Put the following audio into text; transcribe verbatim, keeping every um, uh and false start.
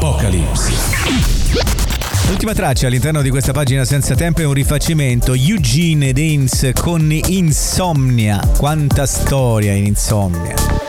Apocalypse. L'ultima traccia all'interno di questa pagina senza tempo è un rifacimento, Eugene ed Haynes con Insomnia. Quanta storia in Insomnia.